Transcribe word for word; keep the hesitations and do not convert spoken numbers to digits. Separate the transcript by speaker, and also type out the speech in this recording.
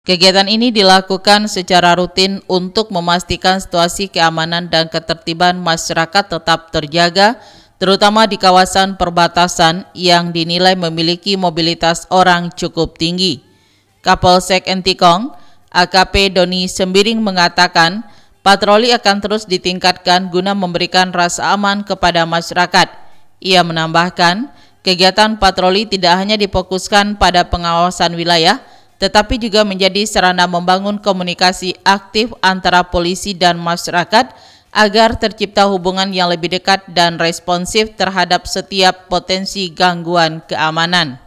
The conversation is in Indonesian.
Speaker 1: Kegiatan ini dilakukan secara rutin untuk memastikan situasi keamanan dan ketertiban masyarakat tetap terjaga, terutama di kawasan perbatasan yang dinilai memiliki mobilitas orang cukup tinggi. Kapolsek Entikong, A K P Doni Sembiring mengatakan, patroli akan terus ditingkatkan guna memberikan rasa aman kepada masyarakat. Ia menambahkan, kegiatan patroli tidak hanya difokuskan pada pengawasan wilayah, tetapi juga menjadi sarana membangun komunikasi aktif antara polisi dan masyarakat agar tercipta hubungan yang lebih dekat dan responsif terhadap setiap potensi gangguan keamanan.